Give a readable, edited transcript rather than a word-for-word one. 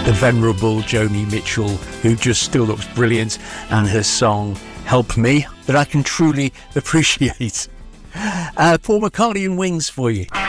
the venerable Joni Mitchell, who just still looks brilliant, and her song Help Me, that I can truly appreciate. Paul McCartney and Wings for you.